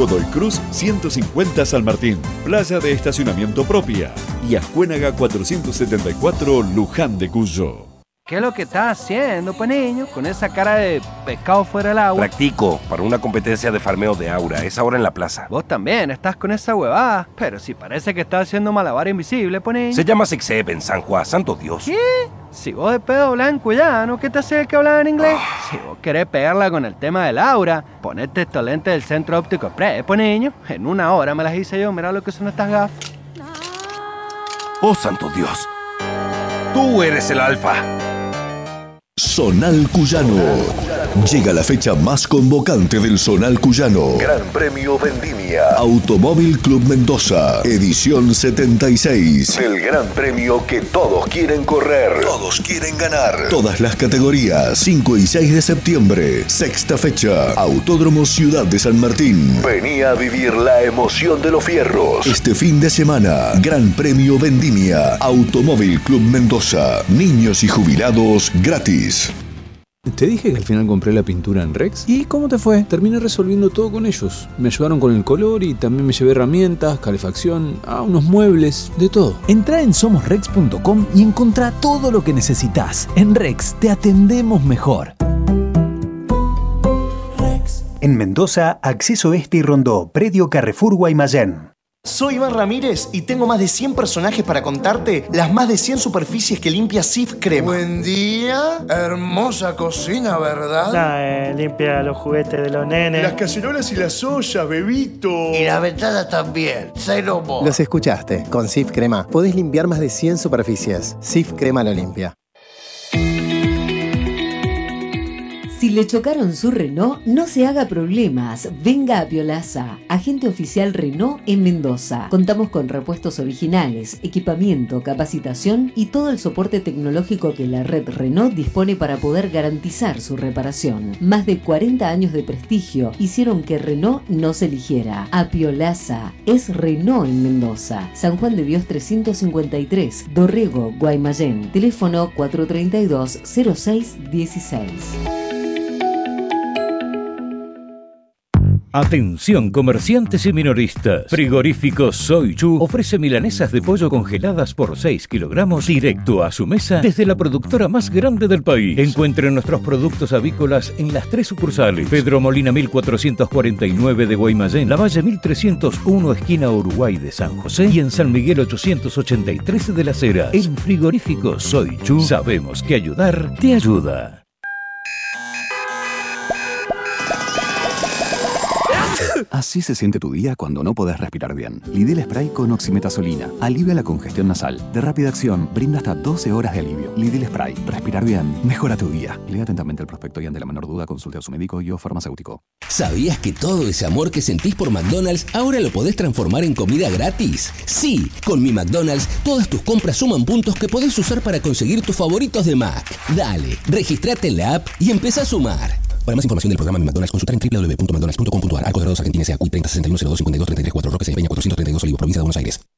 Godoy Cruz 150 San Martín. Playa de estacionamiento propia. Y Ascuénaga 474 Luján de Cuyo. ¿Qué es lo que estás haciendo, pues niño? Con esa cara de pescado fuera del agua. Practico para una competencia de farmeo de aura. Es ahora en la plaza. Vos también estás con esa huevada. Pero si parece que estás haciendo malabar invisible, pues niño. Se llama Sixep en San Juan, santo Dios. ¿Qué? Si vos de pedo blanco ya, ¿no? ¿Qué te hace que hablar en inglés? Si vos querés pegarla con el tema del aura, ponete estos lentes del Centro Óptico Express, pues niño. En 1 hora me las hice yo, mira lo que son estas gafas. Oh, santo Dios. Tú eres el alfa. Zonal Cuyano. Llega la fecha más convocante del Zonal Cuyano. Gran Premio Vendimia. Automóvil Club Mendoza. Edición 76. El gran premio que todos quieren correr. Todos quieren ganar. Todas las categorías. 5 y 6 de septiembre. Sexta fecha. Autódromo Ciudad de San Martín. Vení a vivir la emoción de los fierros. Este fin de semana. Gran Premio Vendimia. Automóvil Club Mendoza. Niños y jubilados gratis. ¿Te dije que al final compré la pintura en Rex? ¿Y cómo te fue? Terminé resolviendo todo con ellos. Me ayudaron con el color y también me llevé herramientas, calefacción, unos muebles, de todo. Entrá en somosrex.com y encontrá todo lo que necesitas. En Rex te atendemos mejor. En Mendoza, Acceso Este y Rondó, Predio Carrefour Guaymallén. Soy Iván Ramírez y tengo más de 100 personajes para contarte las más de 100 superficies que limpia Cif Crema. Buen día, hermosa cocina, ¿verdad? Limpia los juguetes de los nenes. Las cacerolas y las ollas, bebito. Y las ventanas también, cero mo. Los escuchaste, con Cif Crema podés limpiar más de 100 superficies. Cif Crema lo limpia. Si le chocaron su Renault, no se haga problemas. Venga a Piolaza, agente oficial Renault en Mendoza. Contamos con repuestos originales, equipamiento, capacitación y todo el soporte tecnológico que la red Renault dispone para poder garantizar su reparación. Más de 40 años de prestigio hicieron que Renault nos eligiera. A Piolaza es Renault en Mendoza. San Juan de Dios 353, Dorrego, Guaymallén. Teléfono 432-0616. Atención comerciantes y minoristas. Frigorífico Soy Chu ofrece milanesas de pollo congeladas por 6 kilogramos directo a su mesa desde la productora más grande del país. Encuentren nuestros productos avícolas en las 3 sucursales. Pedro Molina 1449 de Guaymallén, Lavalle 1301 esquina Uruguay de San José y en San Miguel 883 de Las Heras. En Frigorífico Soy Chu sabemos que ayudar te ayuda. Así se siente tu día cuando no podés respirar bien. Lidl Spray con oximetazolina. Alivia la congestión nasal. De rápida acción, brinda hasta 12 horas de alivio. Lidl Spray. Respirar bien. Mejora tu día. Lea atentamente el prospecto y ante la menor duda consulte a su médico y o farmacéutico. ¿Sabías que todo ese amor que sentís por McDonald's ahora lo podés transformar en comida gratis? Sí, con mi McDonald's todas tus compras suman puntos que podés usar para conseguir tus favoritos de Mac. Dale, registrate en la app y empezá a sumar. Para más información del programa Mi McDonald's, consultar en www.mcdonalds.com.ar. Arcos Dorados Argentina S.A. CUI 3061025233 Roque se Peña 432 Olivos, provincia de Buenos Aires.